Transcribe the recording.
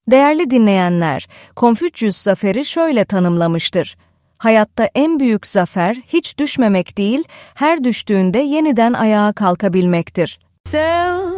Değerli dinleyenler, Konfüçyüs zaferi şöyle tanımlamıştır: hayatta en büyük zafer hiç düşmemek değil, her düştüğünde yeniden ayağa kalkabilmektir.